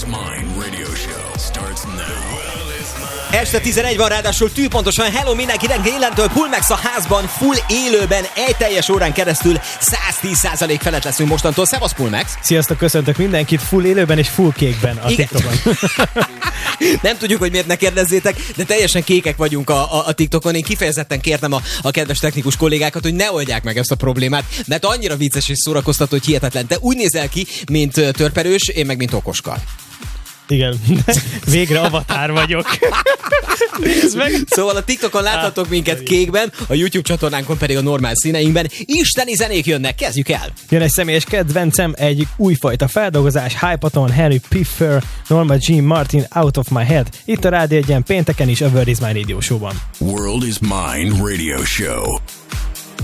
Mine Radio Show starts now. Este 11 van, ráadásul tűpontosan hello mindenkinek, Gélentől Pulmex a házban, full élőben, egy teljes órán keresztül 110% felett leszünk mostantól. Szevasz Pulmex! Sziasztok, köszöntök mindenkit full élőben és full kékben a TikTokon. Nem tudjuk, hogy miért ne kérdezzétek, de teljesen kékek vagyunk a TikTokon. Én kifejezetten kértem a kedves technikus kollégákat, hogy ne oldják meg ezt a problémát, mert annyira vicces és szórakoztató, hogy hihetetlen. Te úgy nézel ki, mint törperős, én meg mint okoskar. Igen, végre avatár vagyok. Nézd meg! Szóval a TikTokon láthatok minket kékben, a YouTube csatornánkon pedig a normál színeinkben. Isteni zenék jönnek, kezdjük el! Jön egy személyes kedvencem, egy újfajta feldolgozás, Hypaton, Harry Piffer, Norma Jean Martin, Out of My Head. Itt a Rádió 1-en pénteken is a World is Mine Radio Show-ban. World is Mine Radio Show.